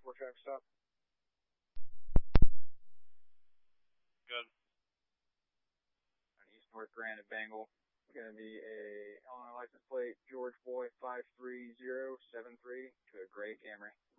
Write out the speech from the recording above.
4 traffic stop. Good. On East North Grand at Bengal. Going to be a Illinois license plate George Boy 53073 to a gray Camry.